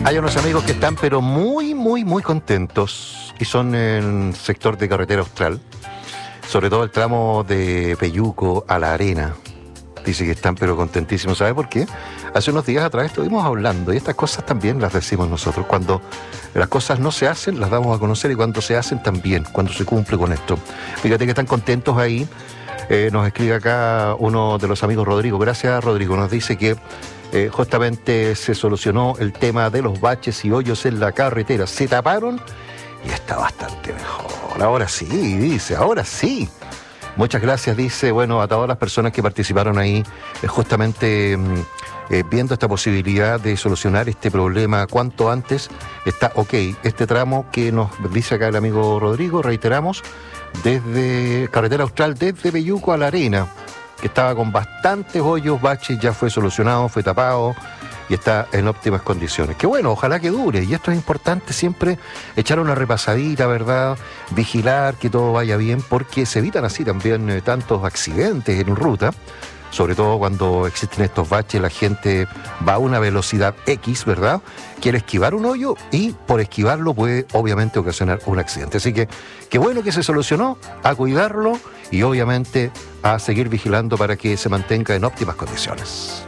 Hay unos amigos que están pero muy contentos y son en el sector de Carretera Austral, sobre todo el tramo de Peyuco a La Arena. Dice que están pero contentísimos. ¿Sabe por qué? Hace unos días atrás estuvimos hablando y estas cosas también las decimos nosotros. Cuando las cosas no se hacen, las damos a conocer, y cuando se hacen también, cuando se cumple con esto. Fíjate que están contentos ahí. Nos escribe acá uno de los amigos, Rodrigo. Gracias, Rodrigo. Nos dice que justamente se solucionó el tema de los baches y hoyos en la carretera. Se taparon y está bastante mejor. Ahora sí, dice, ahora sí. Muchas gracias, dice, bueno, a todas las personas que participaron ahí, justamente viendo esta posibilidad de solucionar este problema cuanto antes. Está ok, este tramo que nos dice acá el amigo Rodrigo, reiteramos, desde Carretera Austral, desde Peyuco a La Arena, que estaba con bastantes hoyos, baches, ya fue solucionado, fue tapado y está en óptimas condiciones. Que bueno, ojalá que dure, y esto es importante siempre, echar una repasadita, ¿verdad? Vigilar que todo vaya bien, porque se evitan así también tantos accidentes en ruta, sobre todo cuando existen estos baches, la gente va a una velocidad X, ¿verdad? Quiere esquivar un hoyo y por esquivarlo puede obviamente ocasionar un accidente. Así que qué bueno que se solucionó, a cuidarlo y obviamente a seguir vigilando para que se mantenga en óptimas condiciones.